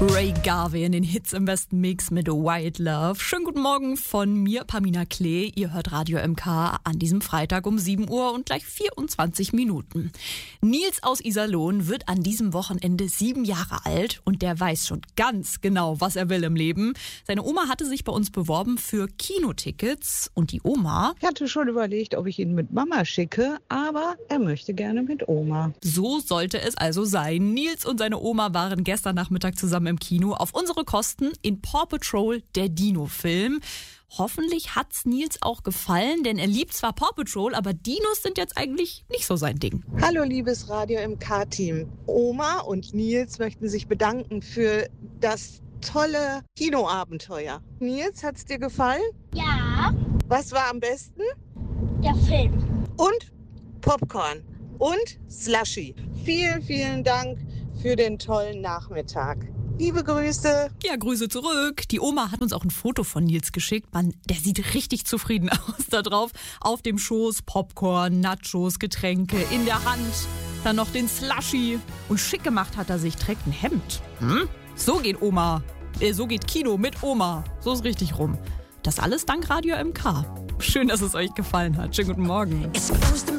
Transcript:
Ray Garvey in den Hits im besten Mix mit White Love. Schönen guten Morgen von mir, Pamina Klee. Ihr hört Radio MK an diesem Freitag um 7 Uhr und gleich 24 Minuten. Nils aus Iserlohn wird an diesem Wochenende 7 Jahre alt und der weiß schon ganz genau, was er will im Leben. Seine Oma hatte sich bei uns beworben für Kinotickets und die Oma... Ich hatte schon überlegt, ob ich ihn mit Mama schicke, aber er möchte gerne mit Oma. So sollte es also sein. Nils und seine Oma waren gestern Nachmittag zusammen im Kino auf unsere Kosten in Paw Patrol, der Dino-Film. Hoffentlich hat's Nils auch gefallen, denn er liebt zwar Paw Patrol, aber Dinos sind jetzt eigentlich nicht so sein Ding. Hallo liebes Radio MK-Team. Oma und Nils möchten sich bedanken für das tolle Kinoabenteuer. Nils, hat's dir gefallen? Ja, Was war am besten? der Film. Und Popcorn und Slushy. Vielen, vielen Dank für den tollen Nachmittag. Liebe Grüße. Ja, Grüße zurück. Die Oma hat uns auch ein Foto von Nils geschickt. Mann, der sieht richtig zufrieden aus da drauf. Auf dem Schoß Popcorn, Nachos, Getränke, in der Hand. Dann noch den Slushy. Und schick gemacht hat er sich, trägt ein Hemd. So geht so geht Kino mit Oma. So ist richtig rum. Das alles dank Radio MK. Schön, dass es euch gefallen hat. Schönen guten Morgen.